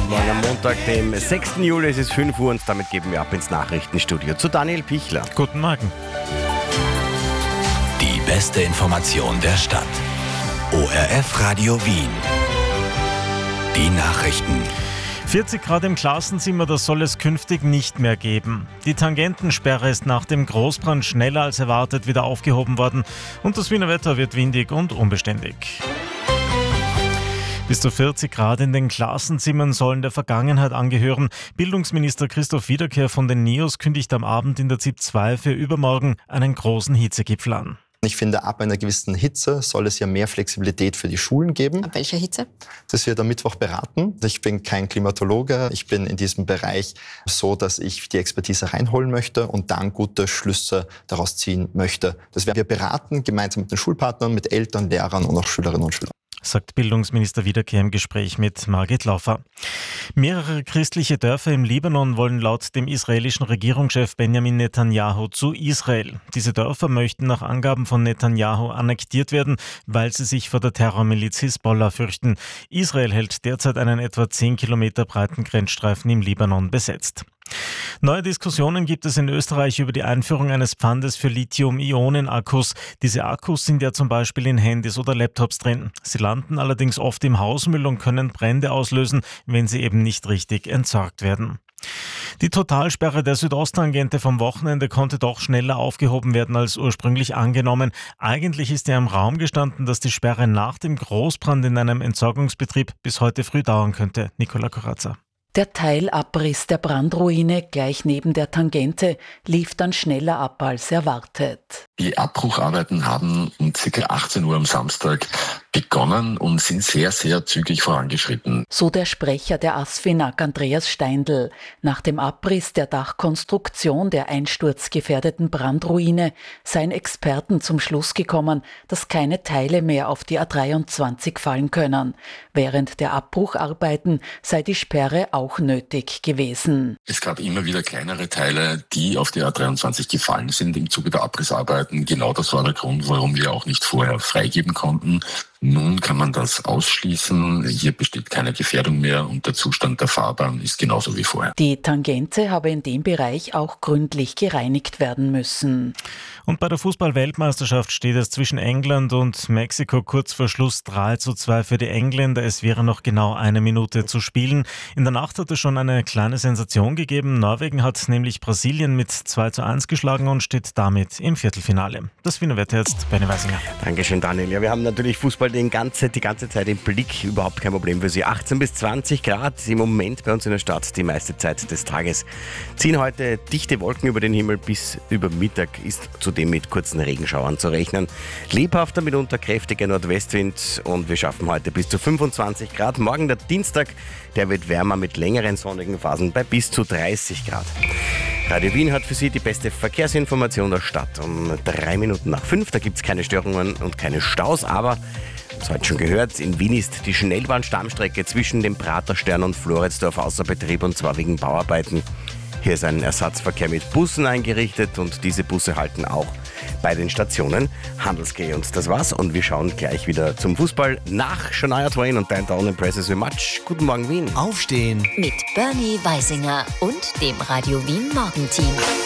Guten Morgen am Montag, dem 6. Juli, es ist 5 Uhr und damit geben wir ab ins Nachrichtenstudio zu Daniel Pichler. Guten Morgen. Die beste Information der Stadt. ORF Radio Wien. Die Nachrichten. 40 Grad im Klassenzimmer, das soll es künftig nicht mehr geben. Die Tangentensperre ist nach dem Großbrand schneller als erwartet wieder aufgehoben worden und das Wiener Wetter wird windig und unbeständig. Bis zu 40 Grad in den Klassenzimmern sollen der Vergangenheit angehören. Bildungsminister Christoph Wiederkehr von den NEOS kündigt am Abend in der ZIP 2 für übermorgen einen großen Hitzegipfel an. Ich finde, ab einer gewissen Hitze soll es ja mehr Flexibilität für die Schulen geben. Ab welcher Hitze? Das wird am Mittwoch beraten. Ich bin kein Klimatologe. Ich bin in diesem Bereich so, dass ich die Expertise reinholen möchte und dann gute Schlüsse daraus ziehen möchte. Das werden wir beraten, gemeinsam mit den Schulpartnern, mit Eltern, Lehrern und auch Schülerinnen und Schülern. Sagt Bildungsminister Wiederkehr im Gespräch mit Margit Laufer. Mehrere christliche Dörfer im Libanon wollen laut dem israelischen Regierungschef Benjamin Netanyahu zu Israel. Diese Dörfer möchten nach Angaben von Netanyahu annektiert werden, weil sie sich vor der Terrormiliz Hisbollah fürchten. Israel hält derzeit einen etwa 10 Kilometer breiten Grenzstreifen im Libanon besetzt. Neue Diskussionen gibt es in Österreich über die Einführung eines Pfandes für Lithium-Ionen-Akkus. Diese Akkus sind ja zum Beispiel in Handys oder Laptops drin. Sie landen allerdings oft im Hausmüll und können Brände auslösen, wenn sie eben nicht richtig entsorgt werden. Die Totalsperre der Südosttangente vom Wochenende konnte doch schneller aufgehoben werden als ursprünglich angenommen. Eigentlich ist ja im Raum gestanden, dass die Sperre nach dem Großbrand in einem Entsorgungsbetrieb bis heute früh dauern könnte. Nicola Corazza. Der Teilabriss der Brandruine gleich neben der Tangente lief dann schneller ab als erwartet. Die Abbrucharbeiten haben um ca. 18 Uhr am Samstag begonnen und sind sehr, sehr zügig vorangeschritten. So der Sprecher der ASFINAG, Andreas Steindl. Nach dem Abriss der Dachkonstruktion der einsturzgefährdeten Brandruine seien Experten zum Schluss gekommen, dass keine Teile mehr auf die A23 fallen können. Während der Abbrucharbeiten sei die Sperre auch nötig gewesen. Es gab immer wieder kleinere Teile, die auf die A23 gefallen sind im Zuge der Abrissarbeiten. Genau das war der Grund, warum wir auch nicht vorher freigeben konnten. Nun kann man das ausschließen. Hier besteht keine Gefährdung mehr und der Zustand der Fahrbahn ist genauso wie vorher. Die Tangente habe in dem Bereich auch gründlich gereinigt werden müssen. Und bei der Fußball-Weltmeisterschaft steht es zwischen England und Mexiko kurz vor Schluss 3:2 für die Engländer. Es wäre noch genau 1 Minute zu spielen. In der Nacht hat es schon eine kleine Sensation gegeben. Norwegen hat nämlich Brasilien mit 2:1 geschlagen und steht damit im Viertelfinale. Das Wiener Wetter jetzt, Benny Weisinger. Dankeschön, Daniel. Ja, wir haben natürlich Fußball die ganze Zeit im Blick. Überhaupt kein Problem für Sie. 18 bis 20 Grad im Moment bei uns in der Stadt. Die meiste Zeit des Tages ziehen heute dichte Wolken über den Himmel. Bis über Mittag ist zudem mit kurzen Regenschauern zu rechnen. Lebhafter, mitunter kräftiger Nordwestwind und wir schaffen heute bis zu 25 Grad. Morgen der Dienstag, der wird wärmer mit längeren sonnigen Phasen bei bis zu 30 Grad. Radio Wien hat für Sie die beste Verkehrsinformation der Stadt. Um 3 Minuten nach 5, da gibt es keine Störungen und keine Staus, aber das heute schon gehört, in Wien ist die Schnellbahn-Stammstrecke zwischen dem Praterstern und Floridsdorf außer Betrieb und zwar wegen Bauarbeiten. Hier ist ein Ersatzverkehr mit Bussen eingerichtet und diese Busse halten auch bei den Stationen Handelsgeh. Und das war's und wir schauen gleich wieder zum Fußball nach Shania Twain und Downtown Impresses We Much. Guten Morgen Wien. Aufstehen Mit Bernie Weisinger und dem Radio Wien Morgenteam.